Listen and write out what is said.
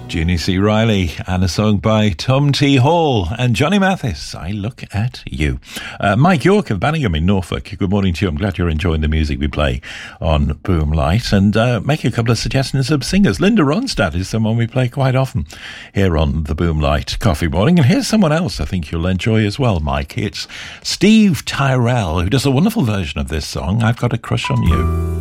Jeannie C. Riley and a song by Tom T. Hall and Johnny Mathis, I Look at You. Mike York of Banningham in Norfolk, good morning to you. I'm glad you're enjoying the music we play on Boom Light, and make a couple of suggestions of singers. Linda Ronstadt is someone we play quite often here on the Boom Light Coffee Morning, and here's someone else I think you'll enjoy as well, Mike. It's Steve Tyrell, who does a wonderful version of this song, I've Got a Crush on You.